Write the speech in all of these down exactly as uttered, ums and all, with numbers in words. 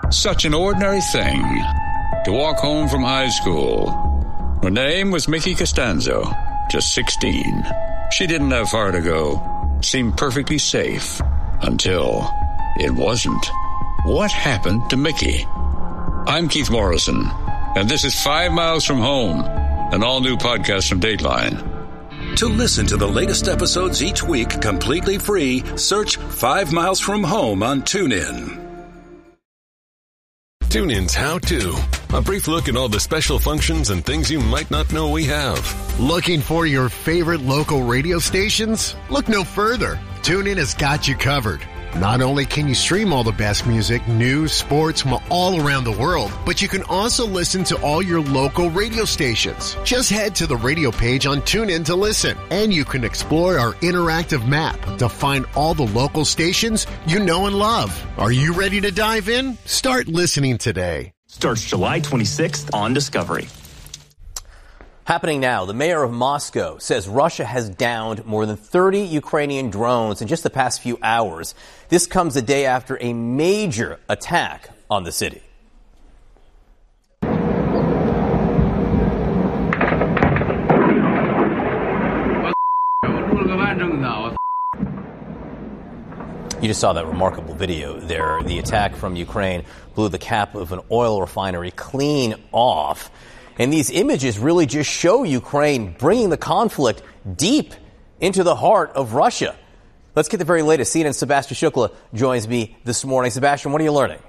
Such an ordinary thing, to walk home from high school. Her name was Mickey Costanzo, just sixteen. She didn't have far to go, seemed perfectly safe, until it wasn't. What happened to Mickey? I'm Keith Morrison, and this is Five Miles from Home, an all-new podcast from Dateline. To listen to the latest episodes each week completely free, search Five Miles from Home on TuneIn. TuneIn's How To. A brief look at all the special functions and things you might not know we have. Looking for your favorite local radio stations? Look no further. TuneIn has got you covered. Not only can you stream all the best music, news, sports from all around the world, but you can also listen to all your local radio stations. Just head to the radio page on TuneIn to listen, and you can explore our interactive map to find all the local stations you know and love. Are you ready to dive in? Start listening today. Starts July twenty-sixth on Discovery. Happening now, the mayor of Moscow says Russia has downed more than thirty Ukrainian drones in just the past few hours. This comes a day after a major attack on the city. You just saw that remarkable video there. The attack from Ukraine blew the cap of an oil refinery clean off. And these images really just show Ukraine bringing the conflict deep into the heart of Russia. Let's get the very latest. C N N's Sebastian Shukla joins me this morning. Sebastian, what are you learning?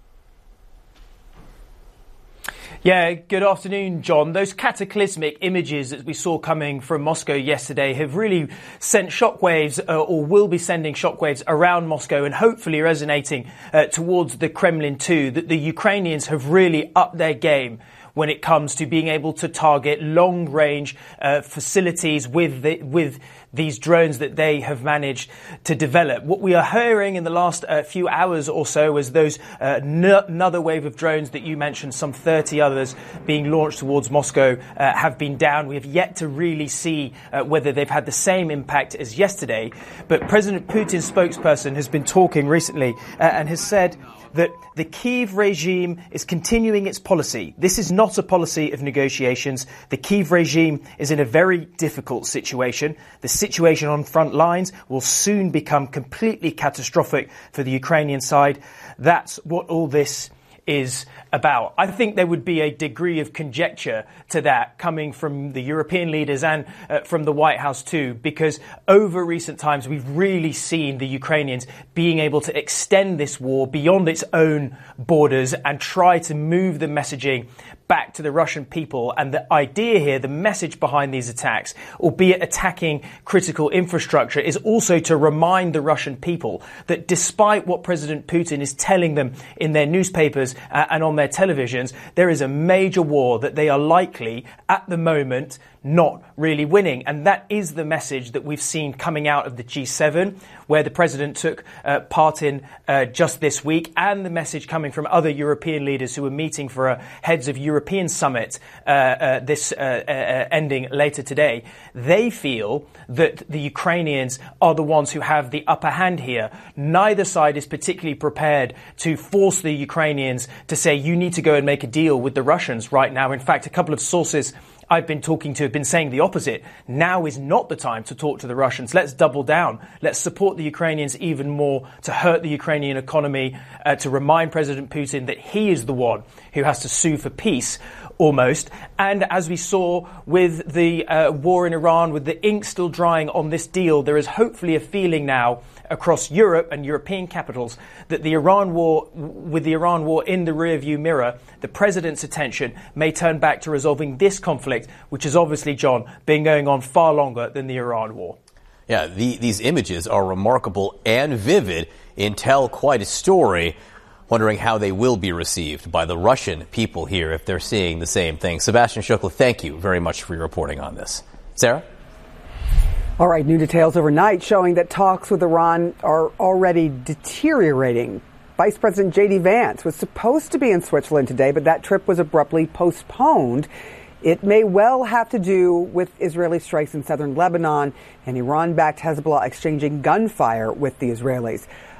Yeah, good afternoon, John. Those cataclysmic images that we saw coming from Moscow yesterday have really sent shockwaves, uh, or will be sending shockwaves around Moscow and hopefully resonating uh, towards the Kremlin too, that the Ukrainians have really upped their game when it comes to being able to target long-range uh, facilities with the, with these drones that they have managed to develop. What we are hearing in the last uh, few hours or so is those uh, n- another wave of drones that you mentioned, some thirty others being launched towards Moscow, uh, have been down. We have yet to really see uh, whether they've had the same impact as yesterday. But President Putin's spokesperson has been talking recently uh, and has said that the Kyiv regime is continuing its policy. This is not a policy of negotiations. The Kyiv regime is in a very difficult situation. The situation on front lines will soon become completely catastrophic for the Ukrainian side. That's what all this is about. I think there would be a degree of conjecture to that coming from the European leaders and uh, from the White House too, because over recent times we've really seen the Ukrainians being able to extend this war beyond its own borders and try to move the messaging back to the Russian people. And the idea here, the message behind these attacks, albeit attacking critical infrastructure, is also to remind the Russian people that despite what President Putin is telling them in their newspapers uh, and on their televisions, there is a major war that they are likely, at the moment, not really winning. And that is the message that we've seen coming out of the G seven, where the president took uh, part in uh, just this week, and the message coming from other European leaders who are meeting for a heads of European summit uh, uh, this uh, uh, ending later today. They feel that the Ukrainians are the ones who have the upper hand here. Neither side is particularly prepared to force the Ukrainians to say, you need to go and make a deal with the Russians right now. In fact, a couple of sources I've been talking to have been saying the opposite. Now is not the time to talk to the Russians. Let's double down. Let's support the Ukrainians even more to hurt the Ukrainian economy, uh, to remind President Putin that he is the one who has to sue for peace, almost. And as we saw with the uh, war in Iran, with the ink still drying on this deal, there is hopefully a feeling now across Europe and European capitals that the Iran war, with the Iran war in the rearview mirror, the president's attention may turn back to resolving this conflict, which has obviously, John, been going on far longer than the Iran war. Yeah, the, these images are remarkable and vivid and tell quite a story. Wondering how they will be received by the Russian people here if they're seeing the same thing. Sebastian Shukla, thank you very much for your reporting on this. Sarah? All right, new details overnight showing that talks with Iran are already deteriorating. Vice President J D Vance was supposed to be in Switzerland today, but that trip was abruptly postponed. It may well have to do with Israeli strikes in southern Lebanon and Iran-backed Hezbollah exchanging gunfire with the Israelis.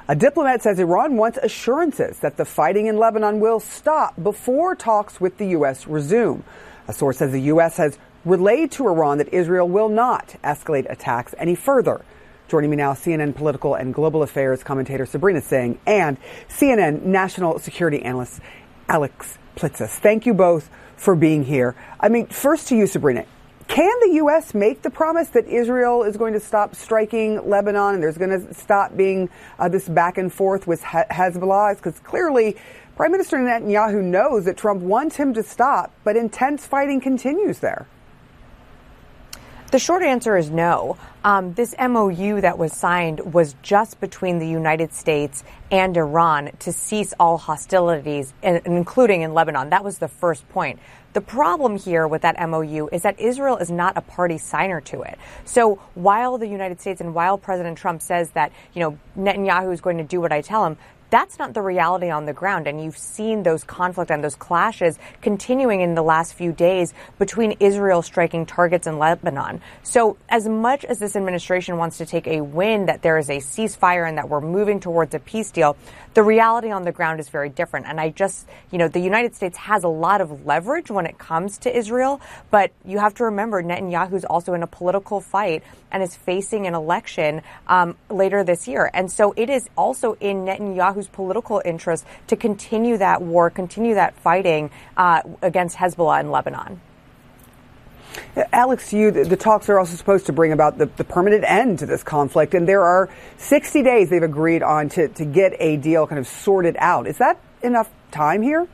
A diplomat says Iran wants assurances that the fighting in Lebanon will stop before talks with the U S resume. A source says the U S has relayed to Iran that Israel will not escalate attacks any further. Joining me now, C N N political and global affairs commentator Sabrina Singh and C N N national security analyst Alex Plitzis. Thank you both for being here. I mean, first to you, Sabrina. Can the U S make the promise that Israel is going to stop striking Lebanon and there's going to stop being uh, this back and forth with Hezbollah? Because clearly Prime Minister Netanyahu knows that Trump wants him to stop, but intense fighting continues there. The short answer is no. Um, this M O U that was signed was just between the United States and Iran to cease all hostilities, including in Lebanon. That was the first point. The problem here with that M O U is that Israel is not a party signer to it. So while the United States and while President Trump says that, you know, Netanyahu is going to do what I tell him, that's not the reality on the ground. And you've seen those conflict and those clashes continuing in the last few days between Israel striking targets in Lebanon. So as much as this administration wants to take a win that there is a ceasefire and that we're moving towards a peace deal, the reality on the ground is very different. And I just, you know, the United States has a lot of leverage when it comes to Israel. But you have to remember Netanyahu's also in a political fight and is facing an election um, later this year. And so it is also in Netanyahu's political interest to continue that war, continue that fighting uh, against Hezbollah in Lebanon. Alex, you, the talks are also supposed to bring about the, the permanent end to this conflict, and there are sixty days they've agreed on to, to get a deal kind of sorted out. Is that enough time here?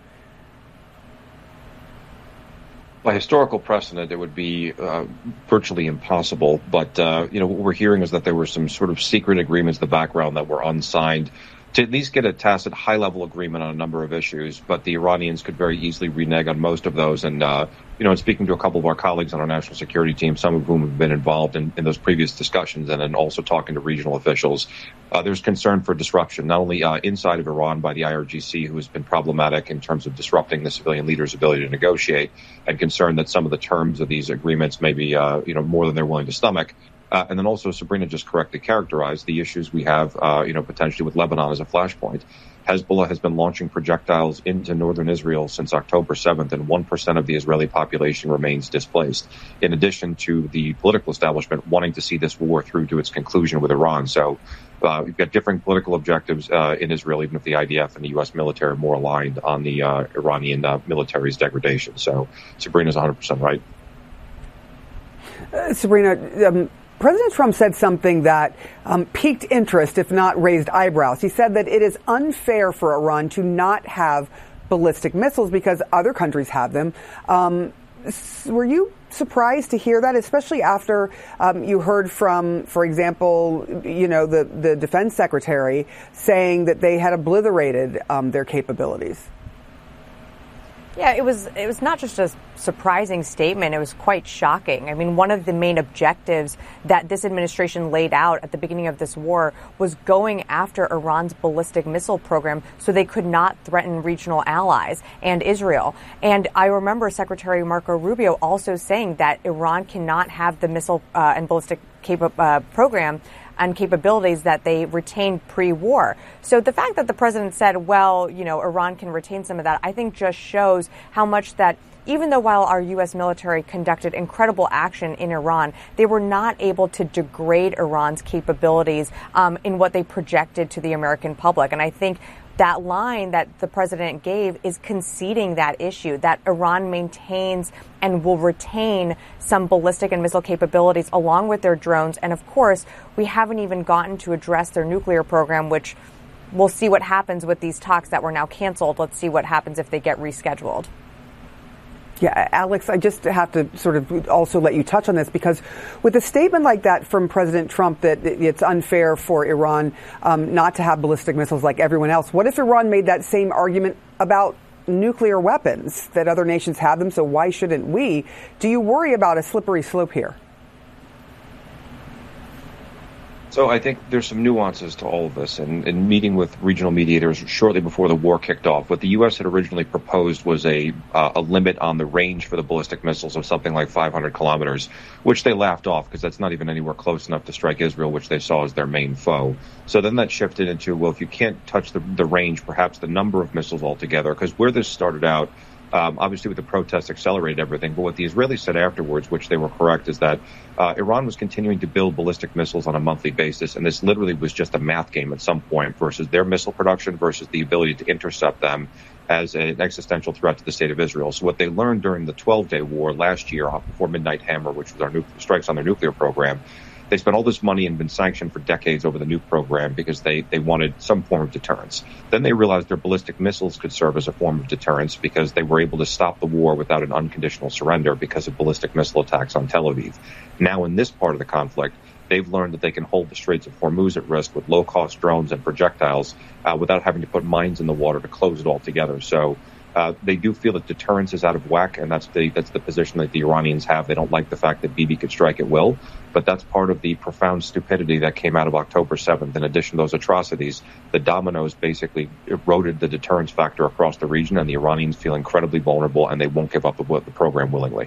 By historical precedent, it would be uh, virtually impossible. But, uh, you know, what we're hearing is that there were some sort of secret agreements in the background that were unsigned to at least get a tacit high-level agreement on a number of issues. But the Iranians could very easily renege on most of those. And, uh, you know, in speaking to a couple of our colleagues on our national security team, some of whom have been involved in, in those previous discussions, and then also talking to regional officials, uh, there's concern for disruption, not only uh, inside of Iran by the I R G C, who has been problematic in terms of disrupting the civilian leaders' ability to negotiate, and concern that some of the terms of these agreements may be, uh, you know, more than they're willing to stomach. Uh, and then also, Sabrina just correctly characterized the issues we have, uh, you know, potentially with Lebanon as a flashpoint. Hezbollah has been launching projectiles into northern Israel since October seventh, and one percent of the Israeli population remains displaced, in addition to the political establishment wanting to see this war through to its conclusion with Iran. So uh, we've got different political objectives uh, in Israel, even if the I D F and the U S military are more aligned on the uh, Iranian uh, military's degradation. So Sabrina's one hundred percent right. Uh, Sabrina, um President Trump said something that um, piqued interest, if not raised eyebrows. He said that it is unfair for Iran to not have ballistic missiles because other countries have them. Um, were you surprised to hear that, especially after um, you heard from, for example, you know, the, the defense secretary saying that they had obliterated um, their capabilities? Yeah, it was it was not just a surprising statement. It was quite shocking. I mean, one of the main objectives that this administration laid out at the beginning of this war was going after Iran's ballistic missile program so they could not threaten regional allies and Israel. And I remember Secretary Marco Rubio also saying that Iran cannot have the missile uh, and ballistic capa- uh, program and capabilities that they retained pre-war. So the fact that the president said, well, you know, Iran can retain some of that, I think just shows how much that even though while our U S military conducted incredible action in Iran, they were not able to degrade Iran's capabilities um, in what they projected to the American public. And I think that line that the president gave is conceding that issue, that Iran maintains and will retain some ballistic and missile capabilities along with their drones. And of course, we haven't even gotten to address their nuclear program, which we'll see what happens with these talks that were now canceled. Let's see what happens if they get rescheduled. Yeah, Alex, I just have to sort of also let you touch on this, because with a statement like that from President Trump that it's unfair for Iran um, not to have ballistic missiles like everyone else, what if Iran made that same argument about nuclear weapons, that other nations have them, so why shouldn't we? Do you worry about a slippery slope here? So I think there's some nuances to all of this. And in meeting with regional mediators shortly before the war kicked off, what the U S had originally proposed was a uh, a limit on the range for the ballistic missiles of something like five hundred kilometers, which they laughed off because that's not even anywhere close enough to strike Israel, which they saw as their main foe. So then that shifted into, well, if you can't touch the, the range, perhaps the number of missiles altogether, because where this started out, Um, obviously, with the protests accelerated everything. But what the Israelis said afterwards, which they were correct, is that uh, Iran was continuing to build ballistic missiles on a monthly basis. And this literally was just a math game at some point versus their missile production versus the ability to intercept them as an existential threat to the state of Israel. So what they learned during the twelve-day war last year before Midnight Hammer, which was our nu- strikes on their nuclear program, they spent all this money and been sanctioned for decades over the nuke program because they, they wanted some form of deterrence. Then they realized their ballistic missiles could serve as a form of deterrence because they were able to stop the war without an unconditional surrender because of ballistic missile attacks on Tel Aviv. Now in this part of the conflict, they've learned that they can hold the Straits of Hormuz at risk with low-cost drones and projectiles uh, without having to put mines in the water to close it all together. So Uh, they do feel that deterrence is out of whack, and that's the that's the position that the Iranians have. They don't like the fact that Bibi could strike at will, but that's part of the profound stupidity that came out of October seventh. In addition to those atrocities, the dominoes basically eroded the deterrence factor across the region, and the Iranians feel incredibly vulnerable, and they won't give up the, the program willingly.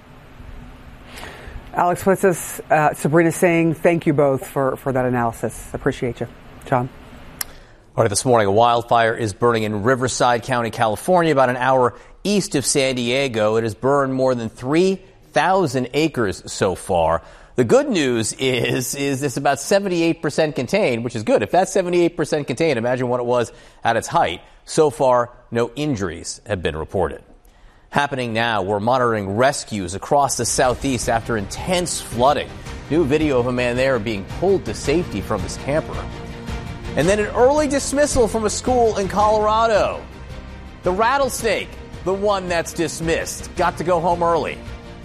Alex Plitsis, uh, Sabrina Singh, thank you both for, for that analysis. Appreciate you. John? All right, this morning, a wildfire is burning in Riverside County, California, about an hour east of San Diego. It has burned more than three thousand acres so far. The good news is, is it's about seventy-eight percent contained, which is good. If that's seventy-eight percent contained, imagine what it was at its height. So far, no injuries have been reported. Happening now, we're monitoring rescues across the southeast after intense flooding. New video of a man there being pulled to safety from his camper. And then an early dismissal from a school in Colorado. The Rattlesnake, the one that's dismissed, got to go home early.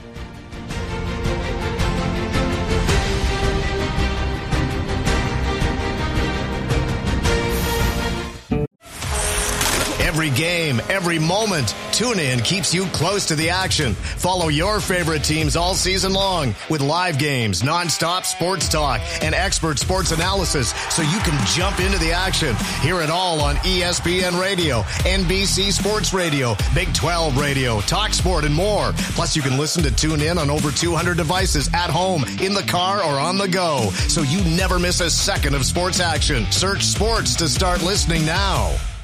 Every game, every moment, TuneIn keeps you close to the action. Follow your favorite teams all season long with live games, nonstop sports talk, and expert sports analysis so you can jump into the action. Hear it all on E S P N Radio, N B C Sports Radio, Big twelve Radio, TalkSport, and more. Plus, you can listen to TuneIn on over two hundred devices at home, in the car, or on the go, so you never miss a second of sports action. Search sports to start listening now.